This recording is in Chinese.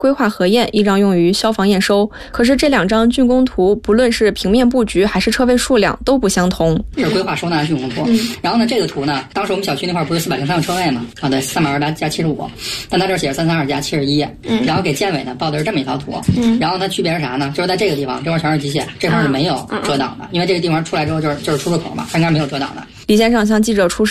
规划核验，一张用于消防验收。可是这2张竣工图，不论是平面布局还是车位数量都不相同。 这是规划收纳的竣工图。然后呢，这个图呢，当时我们小区那块不是403个车位吗？啊，对，328加75，但它这写着332加71。然后给建委呢报的是这么一条图。然后它区别是啥呢？就是在这个地方，这块全是机械，这块是没有遮挡的，因为这个地方出来之后就是出入口嘛，它应该没有遮挡的。 李先生向记者出示